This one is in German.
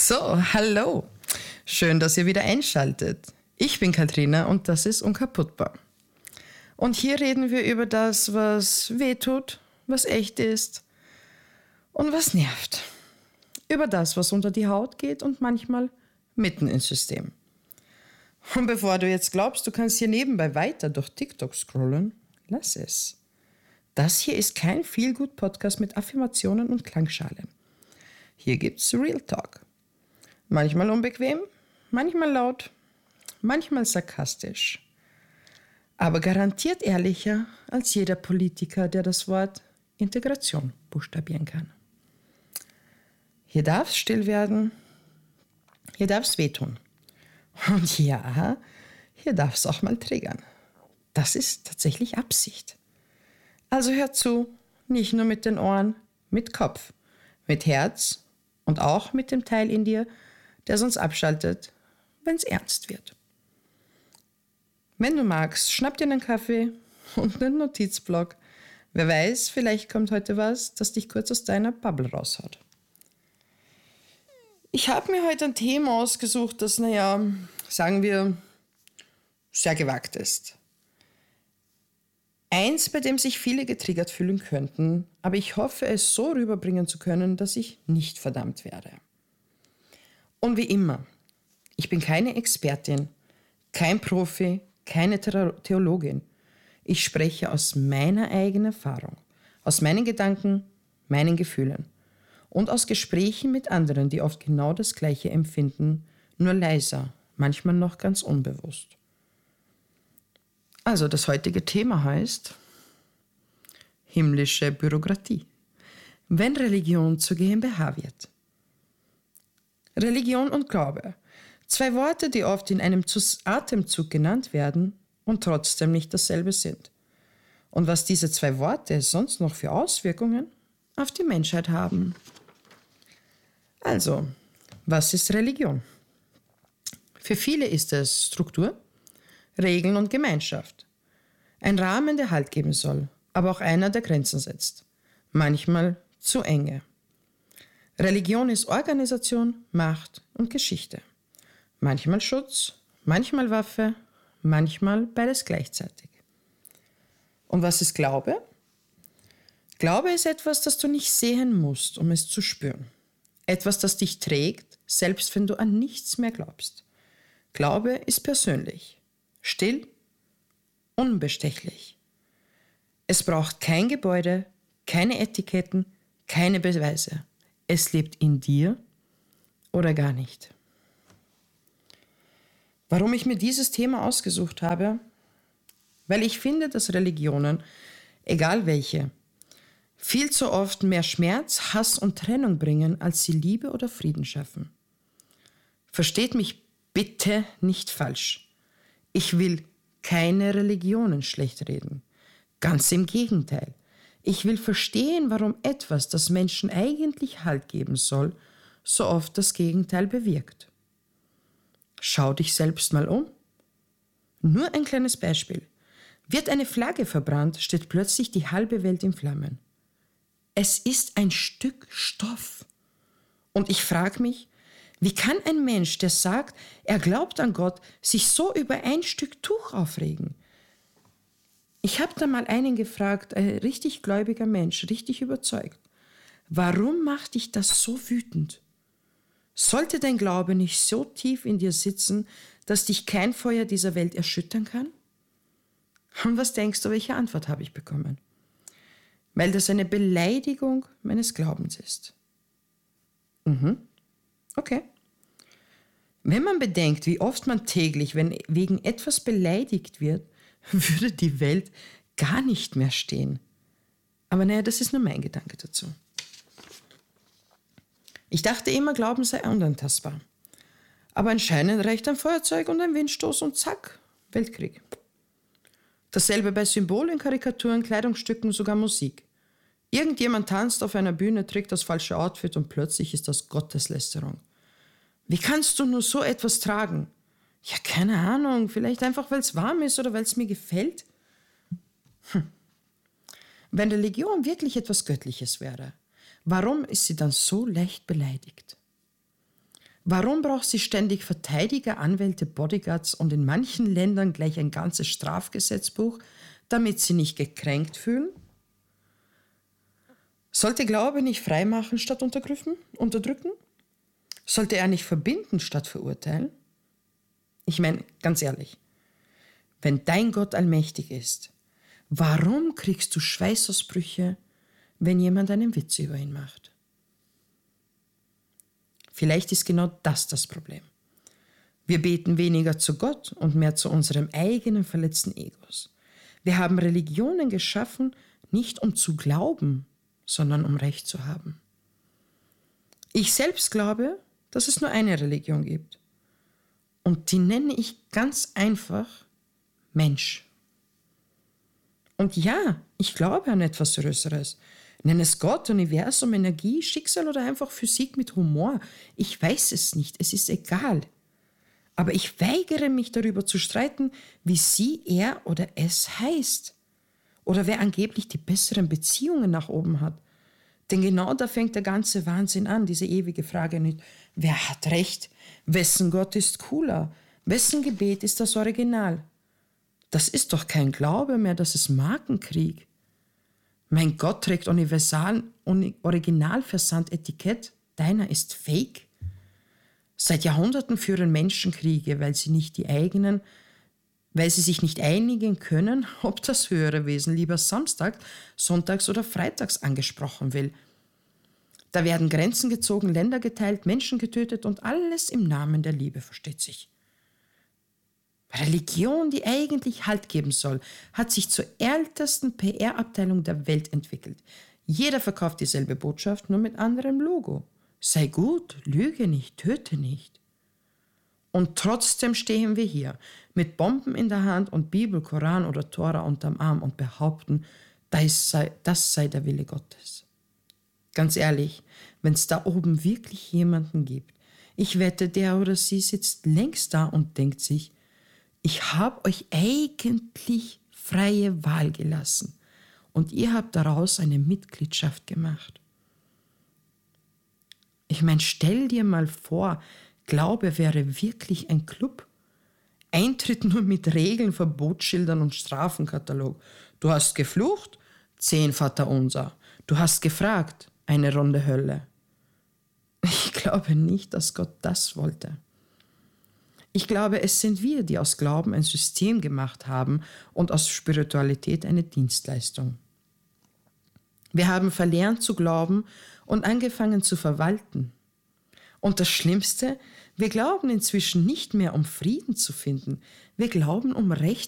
So, hallo. Schön, dass ihr wieder einschaltet. Ich bin Katrina und das ist Unkaputtbar. Und hier reden wir über das, was wehtut, was echt ist und was nervt. Über das, was unter die Haut geht und manchmal mitten ins System. Und bevor du jetzt glaubst, du kannst hier nebenbei weiter durch TikTok scrollen, lass es. Das hier ist kein Feel-Good-Podcast mit Affirmationen und Klangschalen. Hier gibt's Real Talk. Manchmal unbequem, manchmal laut, manchmal sarkastisch. Aber garantiert ehrlicher als jeder Politiker, der das Wort Integration buchstabieren kann. Hier darf's still werden, hier darf's wehtun. Und ja, hier darf's auch mal triggern. Das ist tatsächlich Absicht. Also hört zu, nicht nur mit den Ohren, mit Kopf, mit Herz und auch mit dem Teil in dir, der sonst abschaltet, wenn's ernst wird. Wenn du magst, schnapp dir einen Kaffee und einen Notizblock. Wer weiß, vielleicht kommt heute was, das dich kurz aus deiner Bubble raushaut. Ich habe mir heute ein Thema ausgesucht, das, sagen wir, sehr gewagt ist. Eins, bei dem sich viele getriggert fühlen könnten, aber ich hoffe, es so rüberbringen zu können, dass ich nicht verdammt werde. Und wie immer, ich bin keine Expertin, kein Profi, keine Theologin. Ich spreche aus meiner eigenen Erfahrung, aus meinen Gedanken, meinen Gefühlen und aus Gesprächen mit anderen, die oft genau das Gleiche empfinden, nur leiser, manchmal noch ganz unbewusst. Also das heutige Thema heißt himmlische Bürokratie, wenn Religion zur GmbH wird. Religion und Glaube, zwei Worte, die oft in einem Atemzug genannt werden und trotzdem nicht dasselbe sind. Und was diese zwei Worte sonst noch für Auswirkungen auf die Menschheit haben. Also, was ist Religion? Für viele ist es Struktur, Regeln und Gemeinschaft. Ein Rahmen, der Halt geben soll, aber auch einer, der Grenzen setzt. Manchmal zu enge. Religion ist Organisation, Macht und Geschichte. Manchmal Schutz, manchmal Waffe, manchmal beides gleichzeitig. Und was ist Glaube? Glaube ist etwas, das du nicht sehen musst, um es zu spüren. Etwas, das dich trägt, selbst wenn du an nichts mehr glaubst. Glaube ist persönlich, still, unbestechlich. Es braucht kein Gebäude, keine Etiketten, keine Beweise. Es lebt in dir oder gar nicht. Warum ich mir dieses Thema ausgesucht habe? Weil ich finde, dass Religionen, egal welche, viel zu oft mehr Schmerz, Hass und Trennung bringen, als sie Liebe oder Frieden schaffen. Versteht mich bitte nicht falsch. Ich will keine Religionen schlecht reden. Ganz im Gegenteil. Ich will verstehen, warum etwas, das Menschen eigentlich Halt geben soll, so oft das Gegenteil bewirkt. Schau dich selbst mal um. Nur ein kleines Beispiel. Wird eine Flagge verbrannt, steht plötzlich die halbe Welt in Flammen. Es ist ein Stück Stoff. Und ich frage mich, wie kann ein Mensch, der sagt, er glaubt an Gott, sich so über ein Stück Tuch aufregen? Ich habe da mal einen gefragt, ein richtig gläubiger Mensch, richtig überzeugt. Warum macht dich das so wütend? Sollte dein Glaube nicht so tief in dir sitzen, dass dich kein Feuer dieser Welt erschüttern kann? Und was denkst du, welche Antwort habe ich bekommen? Weil das eine Beleidigung meines Glaubens ist. Okay. Wenn man bedenkt, wie oft man täglich, wenn wegen etwas beleidigt wird, würde die Welt gar nicht mehr stehen. Aber das ist nur mein Gedanke dazu. Ich dachte immer, Glauben sei unantastbar. Aber anscheinend reicht ein Feuerzeug und ein Windstoß und zack, Weltkrieg. Dasselbe bei Symbolen, Karikaturen, Kleidungsstücken, sogar Musik. Irgendjemand tanzt auf einer Bühne, trägt das falsche Outfit und plötzlich ist das Gotteslästerung. Wie kannst du nur so etwas tragen? Ja, keine Ahnung, vielleicht einfach, weil es warm ist oder weil es mir gefällt. Wenn Religion wirklich etwas Göttliches wäre, warum ist sie dann so leicht beleidigt? Warum braucht sie ständig Verteidiger, Anwälte, Bodyguards und in manchen Ländern gleich ein ganzes Strafgesetzbuch, damit sie nicht gekränkt fühlen? Sollte Glaube nicht freimachen statt unterdrücken? Sollte er nicht verbinden statt verurteilen? Ich meine, ganz ehrlich, wenn dein Gott allmächtig ist, warum kriegst du Schweißausbrüche, wenn jemand einen Witz über ihn macht? Vielleicht ist genau das Problem. Wir beten weniger zu Gott und mehr zu unserem eigenen verletzten Egos. Wir haben Religionen geschaffen, nicht um zu glauben, sondern um Recht zu haben. Ich selbst glaube, dass es nur eine Religion gibt. Und die nenne ich ganz einfach Mensch. Und ja, ich glaube an etwas Größeres. Nenn es Gott, Universum, Energie, Schicksal oder einfach Physik mit Humor. Ich weiß es nicht, es ist egal. Aber ich weigere mich darüber zu streiten, wie sie, er oder es heißt. Oder wer angeblich die besseren Beziehungen nach oben hat. Denn genau da fängt der ganze Wahnsinn an, diese ewige Frage nicht, wer hat recht, wessen Gott ist cooler, wessen Gebet ist das Original. Das ist doch kein Glaube mehr, das ist Markenkrieg. Mein Gott trägt Originalversandetikett, deiner ist Fake. Seit Jahrhunderten führen Menschen Kriege, weil sie sich nicht einigen können, ob das höhere Wesen lieber samstags, sonntags oder freitags angesprochen will. Da werden Grenzen gezogen, Länder geteilt, Menschen getötet und alles im Namen der Liebe, versteht sich. Religion, die eigentlich Halt geben soll, hat sich zur ältesten PR-Abteilung der Welt entwickelt. Jeder verkauft dieselbe Botschaft, nur mit anderem Logo. Sei gut, lüge nicht, töte nicht. Und trotzdem stehen wir hier, mit Bomben in der Hand und Bibel, Koran oder Tora unterm Arm und behaupten, das sei der Wille Gottes. Ganz ehrlich, wenn es da oben wirklich jemanden gibt, ich wette, der oder sie sitzt längst da und denkt sich, ich habe euch eigentlich freie Wahl gelassen und ihr habt daraus eine Mitgliedschaft gemacht. Ich meine, stell dir mal vor, Glaube wäre wirklich ein Club. Eintritt nur mit Regeln, Verbotsschildern und Strafenkatalog. Du hast geflucht, 10 Vaterunser. Du hast gefragt, eine Runde Hölle. Ich glaube nicht, dass Gott das wollte. Ich glaube, es sind wir, die aus Glauben ein System gemacht haben und aus Spiritualität eine Dienstleistung. Wir haben verlernt zu glauben und angefangen zu verwalten. Und das Schlimmste, wir glauben inzwischen nicht mehr, um Frieden zu finden. Wir glauben, um Recht